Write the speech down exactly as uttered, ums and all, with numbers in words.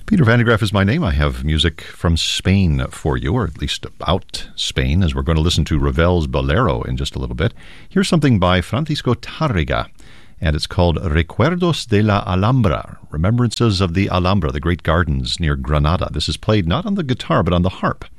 Peter Van de Graaff is my name. I have music from Spain for you, or at least about Spain, as we're going to listen to Ravel's Bolero in just a little bit. Here's something by Francisco Tárrega, and it's called Recuerdos de la Alhambra, Remembrances of the Alhambra, the great gardens near Granada. This is played not on the guitar, but on the harp.